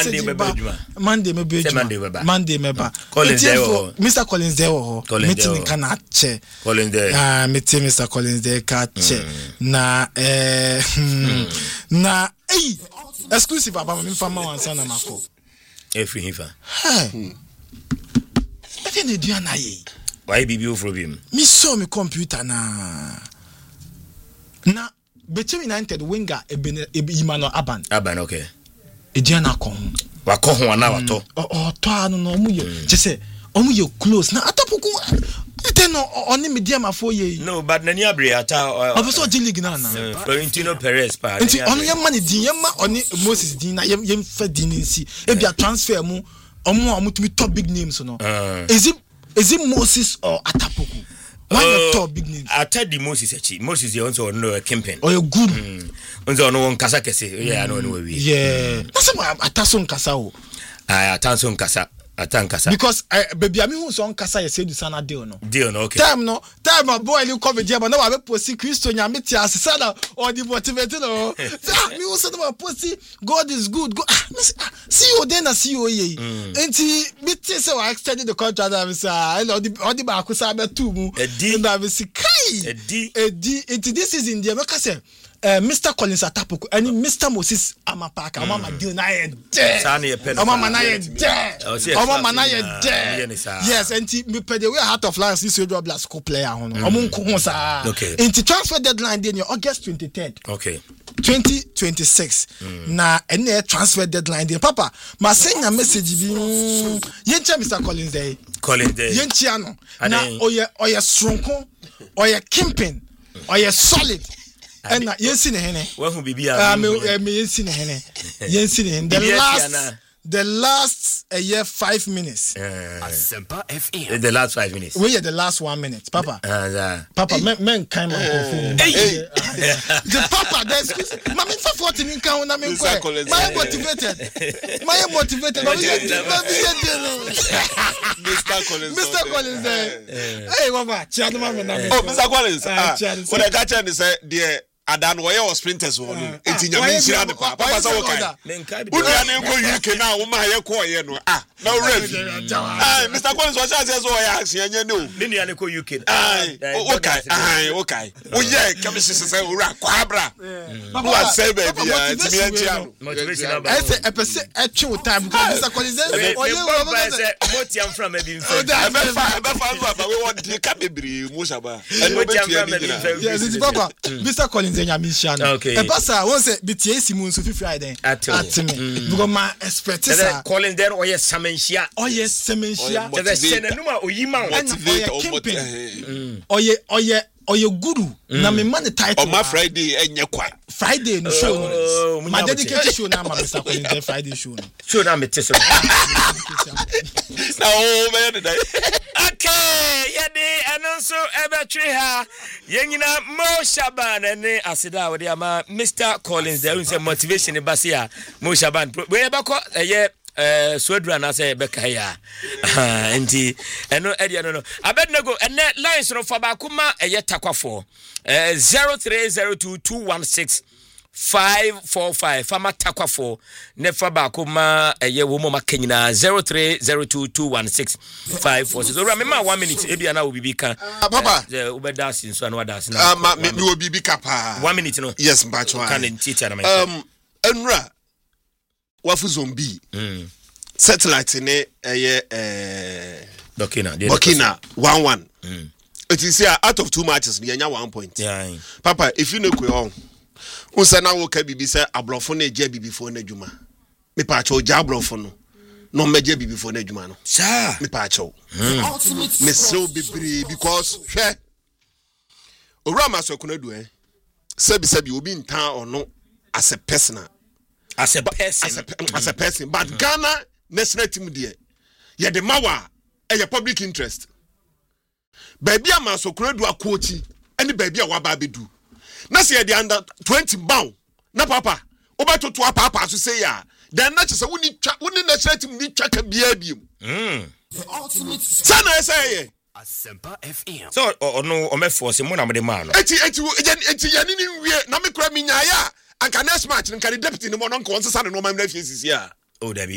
message Monday meba Mr. Collins there meeting kana che Collins there meeting Mr. Collins there ka che na na exclusive about me fama wansa na mako efi hifa ati ne dua na ye why bibi ofrobim mi so mi computer na Between United winger Emmanuel Aban okay Ediana kon wako ho na wato to anu no mu ye je say close na atapoku ete no oni media mafo ye no but nani abre ata officer G League na Florentino Perez pa nti onu ye ma ni din ye ma oni Moses din na ye fa din nsi e bia transfer mu omo tumi top big names no is it Moses or Atapoku? Why not top big names? Atadi Moses echi. Moses you also no campaign. Oh, you good. Unzo no nkasa kese. Yeah, no we. Yeah. That's why ataso nkasa o. Ataso nkasa. Atankasa. Because baby ami hu so nkasa ye say du sana deal no. Deal no okay. Time boy you come there but now we post Christo nyame ti asesa na or the motivate no. Me hu so na post God is good. Go see you then na see you ye. Enti me say we extend the contract am say all the back say be two mu. Na be say kai. Enti this is in the make say Mr. Collins Atapoku and Mr. Moses Amapaka mama deal na ye there mama na ye there mama na ye there yes and me pay the way Heart of Lions this radio blast co player hono omunko ho sa into transfer deadline dey August 23rd okay 2026 na any transfer deadline dey papa ma send a message bi yencha Mr. Collins dey yencha no na oye stronko oye kimping oye solid and yensi ne hene wa hu bibia me yensi ne hene the last a year 5 minutes Asempa FM the last 5 minutes we are the last 1 minute papa papa men kind of the papa there's mama for 14 in count na me my motivated Mr. Collins hey mama chiadu mama na Mr. Collins what I got you say there Adan where was sprinters won enti nyame nsira ne papa sa wo kai udia ne ko UK na wo ma ye ko ye no na rev Mr. Collins was say so ya action anya no ne nua ne ko UK okay o ye kemisi say o ra kwa bra papa say baby enti me antia no motivation about I say epese etwe time because Mr. Collins say motiam from e bi mfa be fa we want the kabebri mo shaba and motiam from e bi mfa yes papa Mr. Collins okay. E passa once BTS simu so fifi aden atime because my expertise Collins there oye samenhia the sene numa oyima oye guru na me man title on my Friday enye kwa Friday no show my dedicated show na Mr. Collins the Friday show na me tese na o me dey okay yede anonso ebetwe ha yenyina Mo Shaban ne asida we ama Mr. Collins there say motivation base ya Mo Shaban we be ko Swedra na say beka ya enti eno edi no abednego ene lines no for bakuma takwafo 0302216545 fama takwafo ne for bakuma wo mo makanyina 0302216546 so remember 1 minute ebi na obibi kan papa ubeda sin so na wada sin na me obibi ka pa 1 minute no yes mpacho kan teacher na enra wafu zombie satellite ne Burkina 1-1 it is here out of 2 matches we nya 1 point papa if you know kwe unsa na wo ka bibi say abrofo na eje bibifo na adwuma me pa cho ja abrofo no meje bibifo na adwuma no sa me pa cho me so bibiri because hwe owura masokuna du sebi obi ntan ono as a person but Ghana national team there ye the mawa public interest baby amasokuna du akochi any baby awaba bedu na say the under 20 bound na papa obatoto papa so say ya then na say woni national team ni twaka bia biem sana say Asempa FM so ono o me force mo na me de ma no eti yani ni wie na me kura mi nyaaya anka next match nka the deputy ni mo no nka won sesa no ma na fiesisi a o da